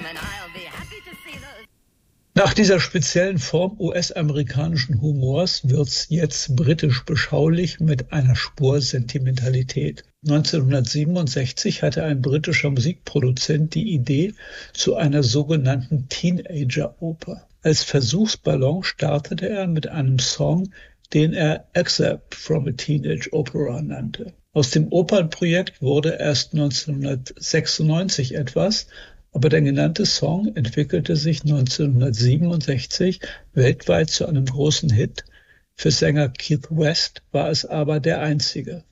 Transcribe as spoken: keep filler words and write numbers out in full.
Nach dieser speziellen Form U S-amerikanischen Humors wird's jetzt britisch beschaulich mit einer Spur Sentimentalität. neunzehnhundertsiebenundsechzig hatte ein britischer Musikproduzent die Idee zu einer sogenannten Teenager-Oper. Als Versuchsballon startete er mit einem Song, den er Excerpt from a Teenage Opera nannte. Aus dem Opernprojekt wurde erst neunzehnhundertsechsundneunzig etwas, aber der genannte Song entwickelte sich neunzehnhundertsiebenundsechzig weltweit zu einem großen Hit. Für Sänger Keith West war es aber der einzige.